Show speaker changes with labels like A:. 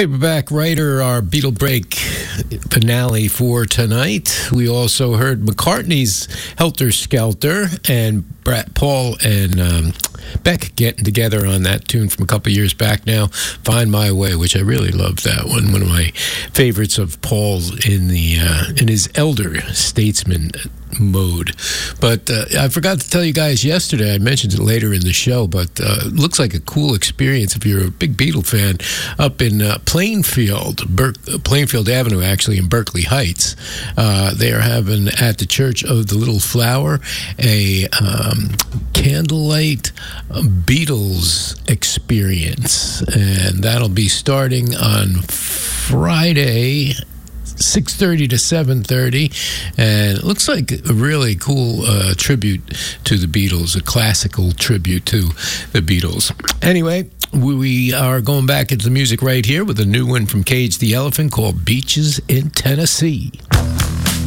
A: Paperback Writer, our Beatle Break finale for tonight. We also heard McCartney's Helter Skelter and Paul and Beck getting together on that tune from a couple of years back now, Find My Way, which I really love that one. One of my favorites of Paul's in his elder statesman mode. But I forgot to tell you guys yesterday, I mentioned it later in the show, but it looks like a cool experience if you're a big Beatle fan up in Plainfield Avenue, actually, in Berkeley Heights. They are having at the Church of the Little Flower a candlelight Beatles experience, and that'll be starting on Friday, 6:30 to 7:30, and it looks like a really cool tribute to the Beatles, a classical tribute to the Beatles. Anyway, we are going back into the music right here with a new one from Cage the Elephant called Beaches in Tennessee.